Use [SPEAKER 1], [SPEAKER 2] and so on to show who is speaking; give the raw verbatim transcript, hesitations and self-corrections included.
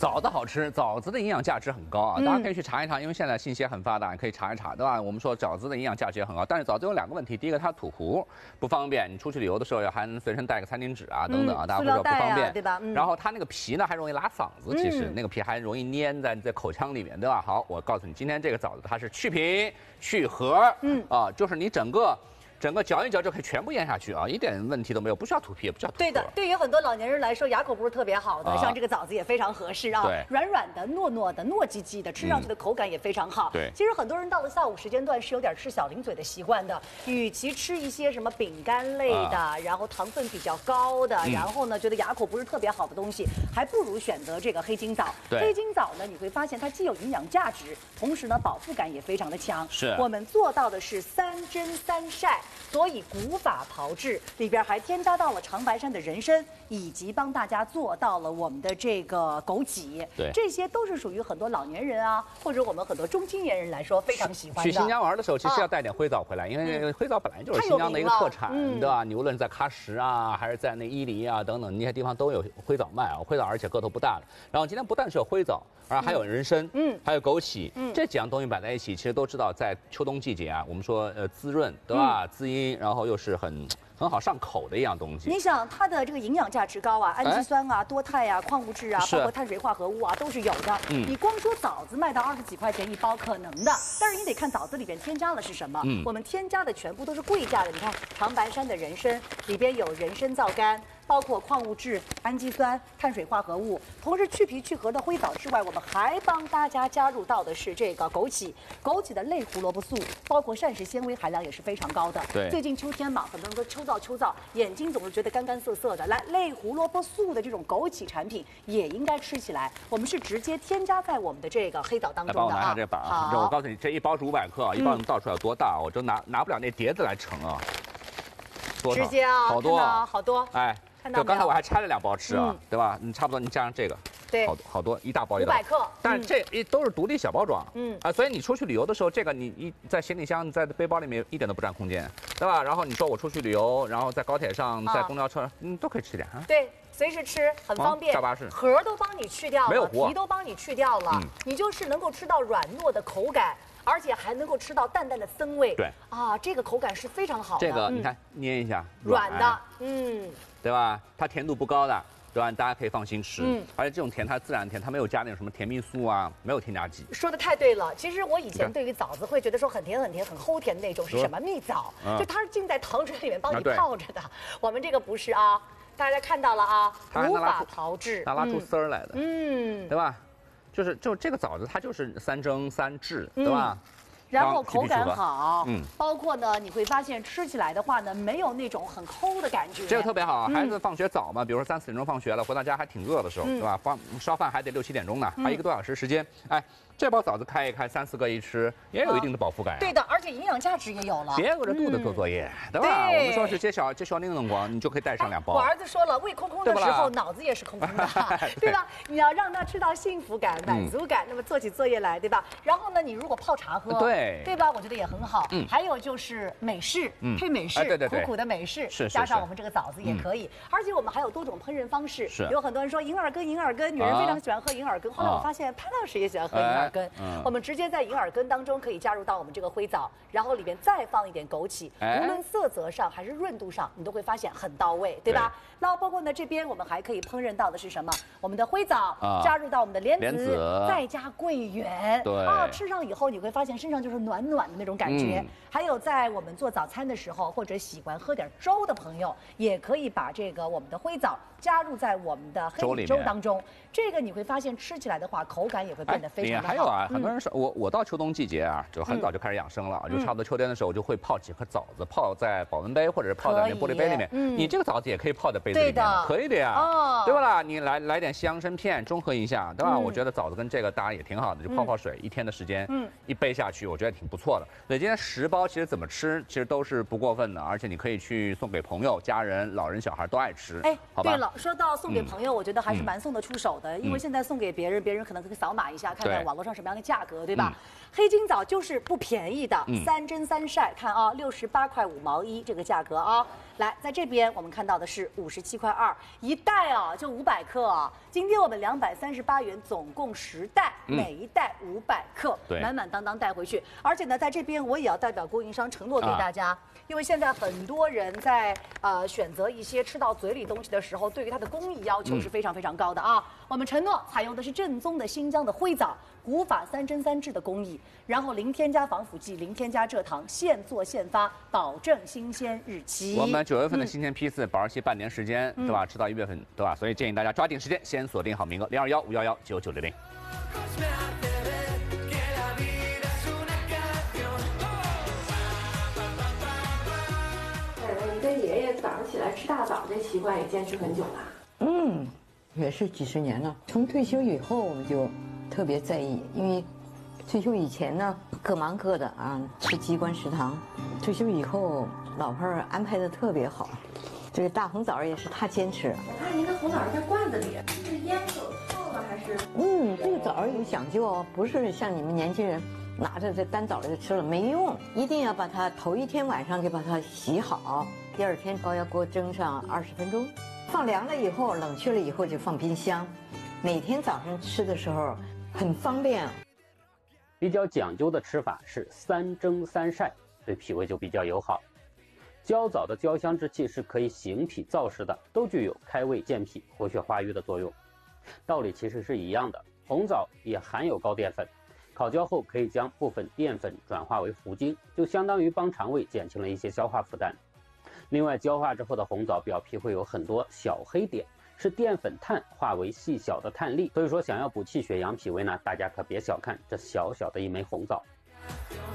[SPEAKER 1] 枣子好吃，枣子的营养价值很高啊，
[SPEAKER 2] 嗯、
[SPEAKER 1] 大家可以去查一查，因为现在信息很发达，可以查一查，对吧？我们说枣子的营养价值也很高，但是枣子有两个问题，第一个它土糊不方便，你出去旅游的时候要还能随身带个餐巾纸啊等等啊，
[SPEAKER 2] 嗯、
[SPEAKER 1] 大家会说不方便，
[SPEAKER 2] 啊、对吧？嗯、
[SPEAKER 1] 然后它那个皮呢还容易拉嗓子，其实、嗯、那个皮还容易粘在你的口腔里面，对吧？好，我告诉你，今天这个枣子它是去皮去核，嗯啊，就是你整个。整个嚼一嚼就可以全部咽下去啊，一点问题都没有，不需要吐皮，也不需要吐。
[SPEAKER 2] 对的，对于很多老年人来说，牙口不是特别好的，啊、像这个枣子也非常合适啊，
[SPEAKER 1] 对，
[SPEAKER 2] 软软的、糯糯的、糯叽叽的，吃上去的口感也非常好。
[SPEAKER 1] 嗯、对，
[SPEAKER 2] 其实很多人到了下午时间段是有点吃小零嘴的习惯的，与其吃一些什么饼干类的，啊、然后糖分比较高的，嗯、然后呢觉得牙口不是特别好的东西，还不如选择这个黑金枣。
[SPEAKER 1] 对，
[SPEAKER 2] 黑金枣呢，你会发现它既有营养价值，同时呢饱腹感也非常的强。
[SPEAKER 1] 是，
[SPEAKER 2] 我们做到的是三蒸三晒，所以古。古法炮制里边还添加到了长白山的人参，以及帮大家做到了我们的这个枸杞，
[SPEAKER 1] 对，
[SPEAKER 2] 这些都是属于很多老年人啊，或者我们很多中青年人来说非常喜欢的。
[SPEAKER 1] 去新疆玩的时候，其实要带点灰枣回来，啊、因为灰枣本来就是新疆的一个特产，嗯、对吧？你无论在喀什啊，还是在那伊犁啊等等那些地方都有灰枣卖啊，灰枣而且个头不大的。然后今天不但是有灰枣，而还有人参，嗯，还有枸杞，嗯，这几样东西摆在一起，其实都知道在秋冬季节啊，我们说呃滋润，对吧？嗯、滋阴，然后又是很很好上口的一样东西。
[SPEAKER 2] 你想它的这个营养价值高啊，氨基酸啊、多肽啊、矿物质啊，包括碳水化合物啊，都是有的。嗯，你光说枣子卖到二十几块钱一包，可能的，但是你得看枣子里边添加了是什么。嗯，我们添加的全部都是贵价的。你看长白山的人参里边有人参皂苷。包括矿物质、氨基酸、碳水化合物，同时去皮去核的灰枣之外，我们还帮大家加入到的是这个枸杞。枸杞的类胡萝卜素，包括膳食纤维含量也是非常高的。
[SPEAKER 1] 对，
[SPEAKER 2] 最近秋天嘛，很多人说秋燥秋燥，眼睛总是觉得干干涩涩的。来，类胡萝卜素的这种枸杞产品也应该吃起来。我们是直接添加在我们的这个黑枣当中的啊。
[SPEAKER 1] 帮我拿下这板啊！我告诉你，这一包是五百克，一包能倒出来有多大？我就拿拿不了那碟子来盛啊。多少？
[SPEAKER 2] 直接啊，
[SPEAKER 1] 好多
[SPEAKER 2] 好多。
[SPEAKER 1] 哎。就刚才我还拆了两包吃啊，嗯、对吧？你差不多你加上这个，
[SPEAKER 2] 对，
[SPEAKER 1] 好好多一大包一大包，
[SPEAKER 2] 五百克。
[SPEAKER 1] 但是这一都是独立小包装，
[SPEAKER 2] 嗯
[SPEAKER 1] 啊，所以你出去旅游的时候，这个你一在行李箱、在背包里面一点都不占空间，对吧？然后你说我出去旅游，然后在高铁上、在公交车，嗯，都可以吃点啊。
[SPEAKER 2] 对，随时吃很方便。
[SPEAKER 1] 下巴是
[SPEAKER 2] 核都帮你去掉了，
[SPEAKER 1] 没有核，
[SPEAKER 2] 皮都帮你去掉了，嗯、你就是能够吃到软糯的口感。而且还能够吃到淡淡的森味，
[SPEAKER 1] 对
[SPEAKER 2] 啊，这个口感是非常好的。
[SPEAKER 1] 这个你看，捏一下，
[SPEAKER 2] 软的，嗯，
[SPEAKER 1] 对吧？它甜度不高的，对吧？大家可以放心吃。嗯，而且这种甜它自然甜，它没有加那种什么甜蜜素啊，没有添加剂。
[SPEAKER 2] 说的太对了。其实我以前对于枣子会觉得说很甜很甜很齁甜的那种是什么蜜枣，就它是浸在糖水里面帮你泡着的。我们这个不是啊，大家看到了啊，无法炮制，
[SPEAKER 1] 它拉出丝儿来的，
[SPEAKER 2] 嗯，
[SPEAKER 1] 对吧？就是就这个枣子，它就是三蒸三制，对吧？
[SPEAKER 2] 然后口感好，嗯，包括呢，你会发现吃起来的话呢，没有那种很齁的感觉。
[SPEAKER 1] 这个特别好，孩子放学早嘛，比如说三四点钟放学了，回到家还挺饿的时候，对吧？放烧饭还得六七点钟呢，还一个多小时时间，哎。这包枣子开一开，三四个一吃，也有一定的饱腹感、啊。
[SPEAKER 2] 对的，而且营养价值也有了。
[SPEAKER 1] 别饿着肚子做作业，嗯、对吧？对我们说是接小接小那个光，你就可以带上两包。
[SPEAKER 2] 我儿子说了，胃空空的时候，脑子也是空空的，对吧？你要让他吃到幸福感、满足感，嗯、那么做起作业来，对吧？然后呢，你如果泡茶喝，
[SPEAKER 1] 对
[SPEAKER 2] 对吧？我觉得也很好。嗯。还有就是美式，嗯、配美式，哎、
[SPEAKER 1] 对对对
[SPEAKER 2] 苦苦的美式，
[SPEAKER 1] 是
[SPEAKER 2] 加上我们这个枣子也可以。嗯、而且我们还有多种烹饪方式，
[SPEAKER 1] 是
[SPEAKER 2] 有很多人说银耳羹，银耳羹，女人非常喜欢喝银耳羹。后来我发现潘老师也喜欢喝银耳羹，我们。直接在银耳羹当中可以加入到我们这个灰枣，然后里边再放一点枸杞，无论色泽上还是润度上，你都会发现很到位，对吧？那包括呢这边我们还可以烹饪到的是什么？我们的灰枣加入到我们的莲子，再加桂圆，
[SPEAKER 1] 对
[SPEAKER 2] 啊，吃上以后你会发现身上就是暖暖的那种感觉。还有在我们做早餐的时候，或者喜欢喝点粥的朋友，也可以把这个我们的灰枣加入在我们的黑米粥当中。这个你会发现吃起来的话，口感也会变得非常的好。
[SPEAKER 1] 还有啊，很多人说我我到秋冬季节啊，就很早就开始养生了，就差不多秋天的时候，我就会泡几颗枣子，泡在保温杯或者是泡在那玻璃杯里面。嗯，你这个枣子也可以泡在杯子里面，可以的呀，哦，对吧啦？你来来点西洋参片，中和一下，对吧？我觉得枣子跟这个当然也挺好的，就泡泡水，一天的时间，嗯，一杯下去，我觉得。 觉得挺不错的。所以今天十包其实怎么吃，其实都是不过分的，而且你可以去送给朋友、家人、老人、小孩都爱吃。哎，好吧。
[SPEAKER 2] 对了，说到送给朋友，嗯、我觉得还是蛮送得出手的，嗯、因为现在送给别人，别人可能可以扫码一下，看看网络上什么样的价格，对吧？嗯、黑金枣就是不便宜的，嗯、三蒸三晒，看啊，六十八块五毛一这个价格啊。来，在这边我们看到的是五十七块二一袋啊，就五百克啊。今天我们两百三十八元，总共十袋，嗯、每一袋五百克，满满当当带回去。而且呢，在这边我也要代表供应商承诺给大家。啊因为现在很多人在呃选择一些吃到嘴里东西的时候，对于它的工艺要求是非常非常高的啊。嗯、我们承诺采用的是正宗的新疆的灰枣，古法三蒸三制的工艺，然后零添加防腐剂，零添加蔗糖，现做现发，保证新鲜日期。
[SPEAKER 1] 我们九月份的新鲜批次，保质期半年时间，嗯、对吧？吃到一月份，对吧？所以建议大家抓紧时间，先锁定好名额，零二幺五幺幺九九零零。
[SPEAKER 3] 早上起来吃大枣这习惯也坚持很久了。
[SPEAKER 4] 嗯，也是几十年了。从退休以后，我们就特别在意，因为退休以前呢，各忙各的啊，吃机关食堂。退休以后，老婆儿安排的特别好。这个大红枣也是他坚持。
[SPEAKER 3] 我看您的红枣在罐子里，是烟手套吗？还是？
[SPEAKER 4] 嗯，这个枣有讲究哦，不是像你们年轻人拿着这干枣就吃了没用，一定要把它头一天晚上就把它洗好。第二天高压锅蒸上二十分钟，放凉了以后，冷却了以后就放冰箱。每天早上吃的时候很方便。
[SPEAKER 5] 比较讲究的吃法是三蒸三晒，对脾胃就比较友好。焦枣的焦香之气是可以行脾燥湿的，都具有开胃健脾、活血化瘀的作用。道理其实是一样的，红枣也含有高淀粉，烤焦后可以将部分淀粉转化为糊精，就相当于帮肠胃减轻了一些消化负担。另外，焦化之后的红枣表皮会有很多小黑点，是淀粉碳化为细小的碳粒。所以说，想要补气血、养脾胃呢，大家可别小看这小小的一枚红枣。